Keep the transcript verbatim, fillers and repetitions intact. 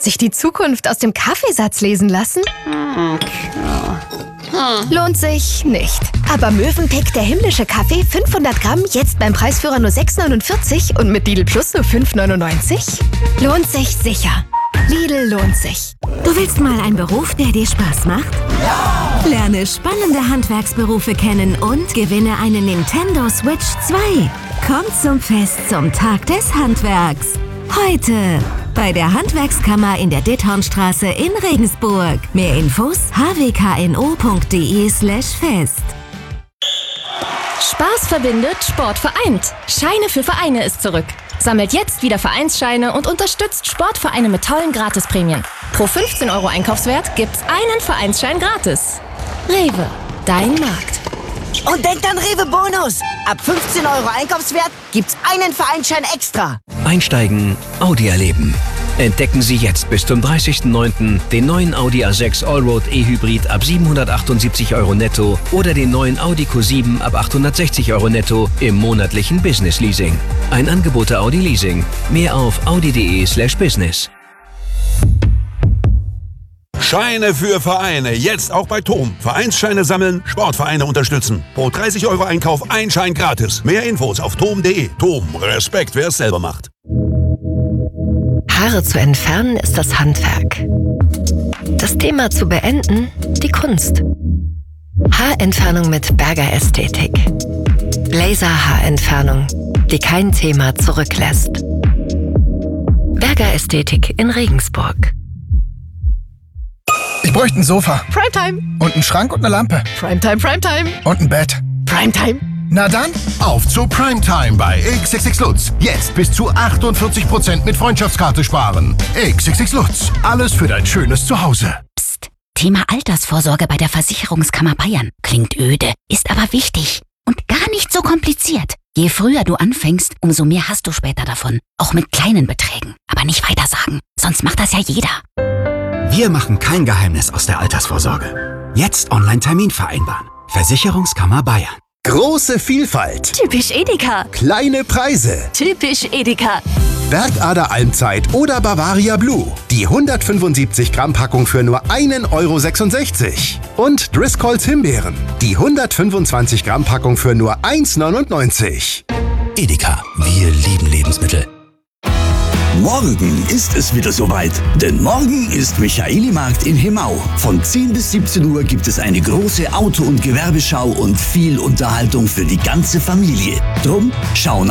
Sich die Zukunft aus dem Kaffeesatz lesen lassen? Lohnt sich nicht. Aber Mövenpick, der himmlische Kaffee, fünfhundert Gramm, jetzt beim Preisführer nur sechs neunundvierzig und mit Lidl Plus nur fünf neunundneunzig? Lohnt sich sicher. Lidl lohnt sich. Du willst mal einen Beruf, der dir Spaß macht? Ja! Lerne spannende Handwerksberufe kennen und gewinne eine Nintendo Switch zwei. Komm zum Fest zum Tag des Handwerks. Heute bei der Handwerkskammer in der Dithornstraße in Regensburg. Mehr Infos h w k n o punkt d e slash fest. Spaß verbindet, Sport vereint. Scheine für Vereine ist zurück. Sammelt jetzt wieder Vereinsscheine und unterstützt Sportvereine mit tollen Gratisprämien. Pro fünfzehn Euro Einkaufswert gibt's einen Vereinsschein gratis. Rewe, dein Markt. Und denkt an Rewe Bonus. Ab fünfzehn Euro Einkaufswert gibt's einen Vereinsschein extra. Einsteigen, Audi erleben. Entdecken Sie jetzt bis zum dreißigsten neunten den neuen Audi A sechs Allroad E-Hybrid ab siebenhundertachtundsiebzig Euro netto oder den neuen Audi Q sieben ab achthundertsechzig Euro netto im monatlichen Business Leasing. Ein Angebot der Audi Leasing. Mehr auf audi.de slash business. Scheine für Vereine. Jetzt auch bei Tom. Vereinsscheine sammeln, Sportvereine unterstützen. Pro dreißig Euro Einkauf ein Schein gratis. Mehr Infos auf tom punkt de. Tom, Respekt, wer es selber macht. Haare zu entfernen ist das Handwerk. Das Thema zu beenden, die Kunst. Haarentfernung mit Berger Ästhetik. Laser-Haarentfernung, die kein Thema zurücklässt. Berger Ästhetik in Regensburg. Ich bräuchte ein Sofa. Primetime. Und einen Schrank und eine Lampe. Primetime, Primetime. Und ein Bett. Primetime. Na dann, auf zu Primetime bei X X X Lutz. Jetzt bis zu achtundvierzig Prozent mit Freundschaftskarte sparen. X X X Lutz. Alles für dein schönes Zuhause. Psst. Thema Altersvorsorge bei der Versicherungskammer Bayern. Klingt öde, ist aber wichtig. Und gar nicht so kompliziert. Je früher du anfängst, umso mehr hast du später davon. Auch mit kleinen Beträgen. Aber nicht weiter sagen, sonst macht das ja jeder. Wir machen kein Geheimnis aus der Altersvorsorge. Jetzt Online-Termin vereinbaren. Versicherungskammer Bayern. Große Vielfalt. Typisch Edeka. Kleine Preise. Typisch Edeka. Bergader Almzeit oder Bavaria Blue. Die hundertfünfundsiebzig Gramm Packung für nur einen Euro sechsundsechzig. Und Driscolls Himbeeren. Die hundertfünfundzwanzig Gramm Packung für nur eins neunundneunzig. Edeka. Wir lieben Lebensmittel. Morgen ist es wieder soweit, denn morgen ist Michaelimarkt in Hemau. Von zehn bis siebzehn Uhr gibt es eine große Auto- und Gewerbeschau und viel Unterhaltung für die ganze Familie. Drum schau